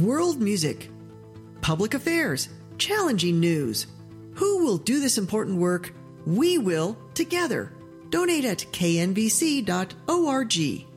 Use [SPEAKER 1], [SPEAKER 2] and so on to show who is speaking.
[SPEAKER 1] world music, public affairs, challenging news. Who will do this important work? We will together. Donate at knbc.org.